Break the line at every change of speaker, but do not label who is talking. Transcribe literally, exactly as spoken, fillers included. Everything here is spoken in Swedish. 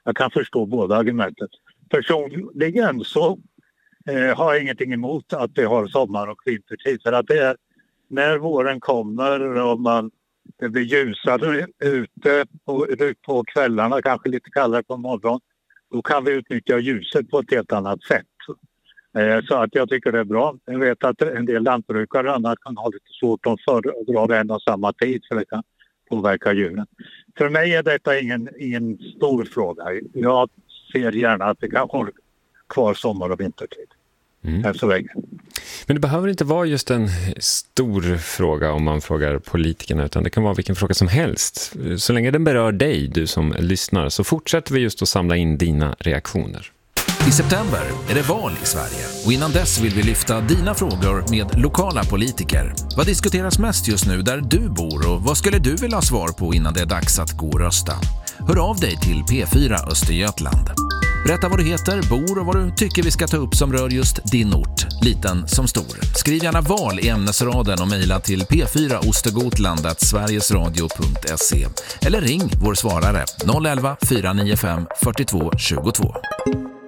jag kan förstå båda argumenten. Personligen så eh, har jag ingenting emot att vi har sommar och vintertid. För att det är när våren kommer och man, det blir ljusare ute på, på kvällarna, kanske lite kallare på morgonen. Då kan vi utnyttja ljuset på ett helt annat sätt. Eh, så att jag tycker det är bra. Jag vet att en del lantbrukare annars kan ha lite svårt att föredra en och samma tid för det kan påverka djuren. För mig är detta ingen, ingen stor fråga. Jag ser gärna att det kan hålla kvar sommar- och vintertid. Mm. Så länge.
Men det behöver inte vara just en stor fråga om man frågar politikerna, utan det kan vara vilken fråga som helst. Så länge den berör dig, du som lyssnar, så fortsätter vi just att samla in dina reaktioner.
I september är det val i Sverige och innan dess vill vi lyfta dina frågor med lokala politiker. Vad diskuteras mest just nu där du bor och vad skulle du vilja ha svar på innan det är dags att gå och rösta? Hör av dig till P fyra Östergötland. Berätta vad du heter, bor och vad du tycker vi ska ta upp som rör just din ort, liten som stor. Skriv gärna val i ämnesraden och mejla till p fyra ostergotland at sverigesradio punkt se eller ring vår svarare noll elva fyra nio fem fyrtiotvå tjugotvå.